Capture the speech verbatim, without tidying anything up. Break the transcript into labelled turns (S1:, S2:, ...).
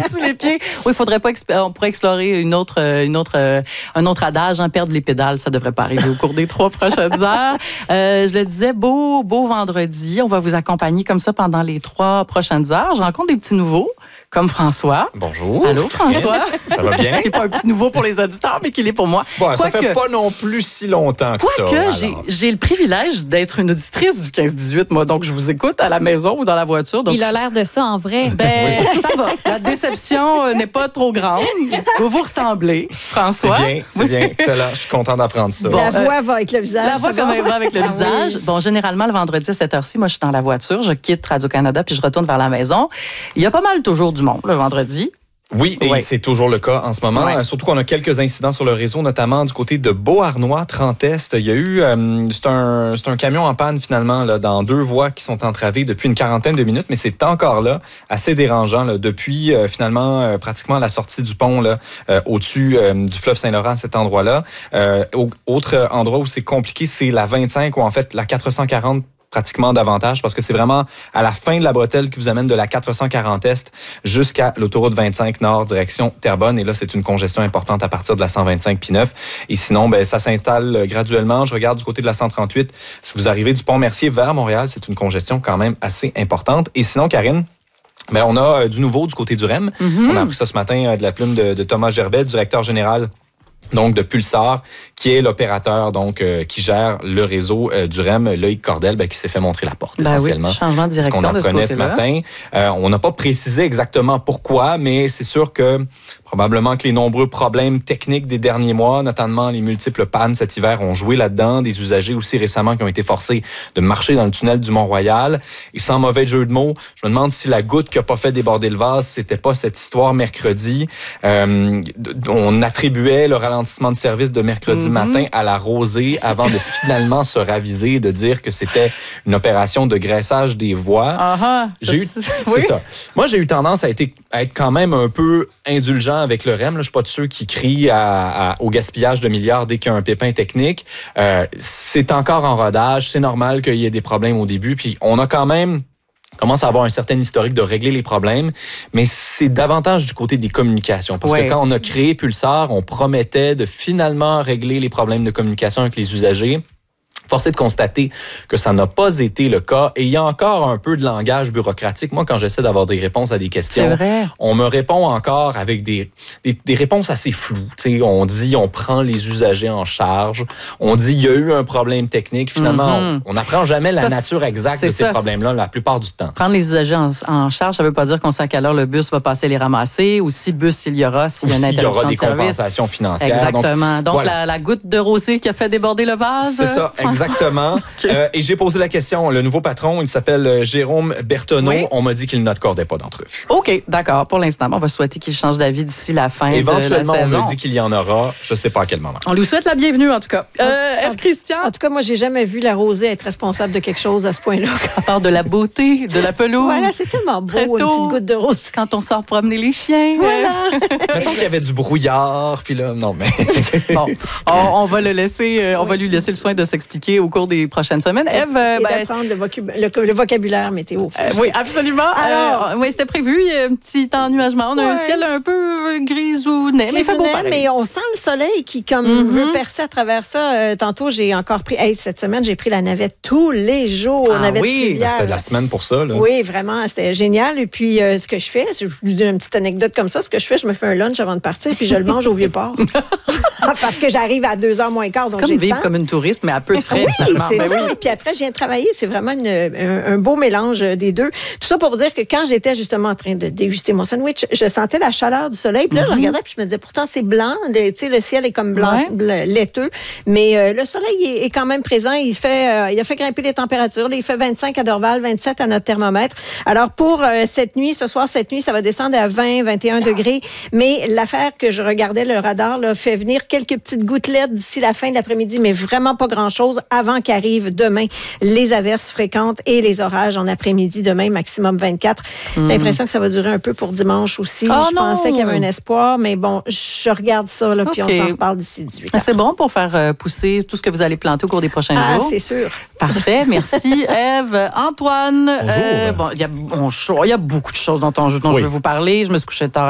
S1: sous les pieds. Oui, il faudrait pas, exp- on pourrait explorer une autre, une autre, euh, un autre adage, hein, perdre les pédales, ça devrait pas arriver au cours des trois prochaines heures. Euh, je le disais, beau, beau vendredi. On va vous accompagner comme ça pendant les trois prochaines heures. Je rencontre des petits nouveaux. Comme François.
S2: Bonjour.
S1: Allô, François.
S2: Ça va bien?
S1: Il n'est pas un petit nouveau pour les auditeurs, mais qu'il est pour moi.
S2: Bon, ça
S1: Quoique-
S2: fait pas non plus si longtemps que ça.
S1: Quoique, j'ai,
S2: alors.
S1: j'ai le privilège d'être une auditrice du quinze dix-huit, moi. Donc, je vous écoute à la maison ou dans la voiture. Donc,
S3: Il a l'air de ça en vrai.
S1: ben, ça va. La déception euh, n'est pas trop grande. Vous vous ressemblez, François.
S2: C'est bien, c'est
S1: Oui.
S2: bien. Excellent. Je suis content d'apprendre ça.
S1: Bon,
S4: la
S1: euh,
S4: voix va avec le visage.
S1: La voix
S4: c'est
S1: comme
S4: bon?
S1: elle va avec le
S4: Ah
S1: visage.
S4: oui.
S1: Bon, généralement, le vendredi à cette heure-ci, moi, je suis dans la voiture. Je quitte Radio-Canada puis je retourne vers la maison. Il y a pas mal toujours du monde le vendredi.
S2: Oui, et
S1: Ouais.
S2: c'est toujours le cas en ce moment.
S1: Ouais.
S2: Euh, Surtout qu'on a quelques incidents sur le réseau, notamment du côté de Beauharnois, Trente-Est. Il y a eu, euh, c'est un, c'est un camion en panne finalement là, dans deux voies qui sont entravées depuis une quarantaine de minutes, mais c'est encore là, assez dérangeant là, depuis euh, finalement euh, pratiquement la sortie du pont là, euh, au-dessus euh, du fleuve Saint-Laurent à cet endroit-là. Euh, au- autre endroit où c'est compliqué, c'est la vingt-cinq ou en fait la quatre cent quarante pratiquement davantage parce que c'est vraiment à la fin de la bretelle qui vous amène de la quatre cent quarante Est jusqu'à l'autoroute vingt-cinq Nord direction Terrebonne. Et là, c'est une congestion importante à partir de la cent vingt-cinq puis neuf. Et sinon, ben, ça s'installe graduellement. Je regarde du côté de la cent trente-huit. Si vous arrivez du Pont-Mercier vers Montréal, c'est une congestion quand même assez importante. Et sinon, Karine, ben, on a euh, du nouveau du côté du R E M.
S1: Mm-hmm.
S2: On a appris ça ce matin euh, de la plume de, de Thomas Gerbet, directeur général donc de Pulsar, qui est l'opérateur donc euh, qui gère le réseau euh, du R E M, Loïc Cordel, ben, qui s'est fait montrer la porte
S1: Ben
S2: essentiellement.
S1: oui, changement de
S2: Ce qu'on
S1: direction de ce
S2: apprenait ce
S1: côté-là.
S2: matin. Euh, on n'a pas précisé exactement pourquoi, mais c'est sûr que probablement que les nombreux problèmes techniques des derniers mois, notamment les multiples pannes cet hiver, ont joué là-dedans. Des usagers aussi récemment qui ont été forcés de marcher dans le tunnel du Mont-Royal. Et sans mauvais jeu de mots, je me demande si la goutte qui n'a pas fait déborder le vase, c'était pas cette histoire mercredi. Euh, on attribuait le ralentissement de service de mercredi
S1: Mm-hmm.
S2: matin à la rosée avant de finalement se raviser, de dire que c'était une opération de graissage des voies.
S1: Ah ah.
S2: J'ai eu,
S1: C'est-
S2: c'est
S1: oui.
S2: ça. Moi, j'ai eu tendance à être, à être quand même un peu indulgent avec le R E M. Là, je suis pas de ceux qui crient à, à- au gaspillage de milliards dès qu'il y a un pépin technique. Euh, c'est encore en rodage. C'est normal qu'il y ait des problèmes au début. Puis on a quand même commence à avoir un certain historique de régler les problèmes, mais c'est davantage du côté des communications. Parce
S1: Ouais.
S2: que quand on a créé Pulsar, on promettait de finalement régler les problèmes de communication avec les usagers. Force est de constater que ça n'a pas été le cas et il y a encore un peu de langage bureaucratique. Moi, quand j'essaie d'avoir des réponses à des questions,
S1: C'est vrai.
S2: on me répond encore avec des, des, des réponses assez floues. Tu sais, on dit on prend les usagers en charge, on dit il y a eu un problème technique. Finalement,
S1: Mhm.
S2: on n'apprend jamais la
S1: Ça,
S2: nature exacte
S1: c'est
S2: de ces
S1: ça.
S2: problèmes-là la plupart du temps.
S1: Prendre les usagers en, en charge, ça ne veut pas dire qu'on sait à quelle heure le bus va passer les ramasser ou si bus il y aura, s'il y a une
S2: Aussi, il y aura
S1: interruption
S2: des
S1: de service.
S2: compensations financières. Donc,
S1: Exactement. Donc,
S2: voilà.
S1: la, la goutte de rosée qui a fait déborder le vase.
S2: c'est ça,
S1: François?
S2: exactement. Euh, et j'ai posé la question. Le nouveau patron, il s'appelle euh, Jérôme Bertonneau.
S1: Oui.
S2: On m'a dit qu'il n'accordait pas d'entrevue.
S1: OK, d'accord. Pour l'instant, on va souhaiter qu'il change d'avis d'ici la fin
S2: Éventuellement,
S1: de la
S2: on
S1: saison.
S2: me dit qu'il y en aura. Je ne sais pas à quel moment.
S1: On lui souhaite la bienvenue, en tout cas. Euh, F. Christian,
S4: En tout cas, moi, j'ai jamais vu la rosée être responsable de quelque chose à ce point-là.
S1: à part de la beauté, de la pelouse.
S4: Voilà, c'est tellement beau,
S1: Très
S4: une
S1: tôt.
S4: petite goutte de rose.
S1: Quand on sort promener les chiens.
S4: Voilà.
S2: Mettons qu'il y avait du brouillard, puis là, non, mais...
S1: Bon, on, on va le laisser, euh, on va lui laisser le soin de s'expliquer au cours des prochaines semaines. Eve, euh,
S4: Et
S1: ben,
S4: d'apprendre le, vocab- le- le vocabulaire météo.
S1: euh, oui, absolument.
S4: Alors-
S1: Euh, oui, c'était prévu. Il y a un petit ennuagement. On a un
S4: Ouais.
S1: ciel un peu euh, grisounet, mais il fait beau
S4: Grisounet,
S1: pareil.
S4: mais on sent le soleil qui, comme,
S1: Mhm.
S4: veut percer à travers ça. Euh, tantôt, j'ai encore pris... Hey, cette semaine, j'ai pris la navette tous les jours.
S1: Ah
S4: navette
S1: oui,
S4: fluviale.
S2: C'était de la semaine pour ça, là.
S4: Oui, vraiment, c'était génial. Et puis, euh, ce que je fais, je vous dis une petite anecdote comme ça, ce que je fais, je me fais un lunch avant de partir, puis je le mange au Vieux-Port. Parce que j'arrive à deux heures moins quart,
S1: C'est
S4: donc
S1: comme
S4: j'ai le
S1: vivre
S4: temps.
S1: comme une touriste, mais à peu de frais,
S4: Oui,
S1: finalement.
S4: c'est
S1: Ben
S4: ça.
S1: oui.
S4: Et puis après, je viens de travailler. C'est vraiment une- un, un beau mélange des deux. Tout ça pour vous dire que quand j'étais justement en train de déguster mon sandwich, je sentais la chaleur du soleil. Puis là, je regardais puis je me disais, pourtant, c'est blanc. Le, tu sais, le ciel est comme blanc,
S1: Ouais.
S4: bleu- laiteux. Mais euh, le soleil est, est quand même présent. Il, fait, euh, il a fait grimper les températures. Là, il fait vingt-cinq à Dorval, vingt-sept à notre thermomètre. Alors, pour euh, cette nuit, ce soir, cette nuit, ça va descendre à vingt, vingt et un degrés. Mais l'affaire que je regardais, le radar, là, fait venir quelques petites gouttelettes d'ici la fin de l'après-midi, mais vraiment pas grand-chose avant qu'arrivent demain les averses fréquentes et les orages en après-midi. Demain, maximum vingt-quatre. L'impression que ça va durer un peu pour dimanche aussi.
S1: Oh
S4: je
S1: non!
S4: pensais qu'il y avait un espoir, mais bon, je regarde ça, là, puis
S1: OK.
S4: on s'en reparle d'ici dix-huit
S1: Ah,
S4: heures.
S1: C'est bon pour faire euh, pousser tout ce que vous allez planter au cours des prochains
S4: Ah,
S1: jours.
S4: c'est sûr.
S1: Parfait, merci. Ève, Antoine.
S2: Bonjour.
S1: bon, il y a bon, chaud, il y a beaucoup de choses dont on- dont
S2: Oui.
S1: je veux vous parler. Je me suis couchée tard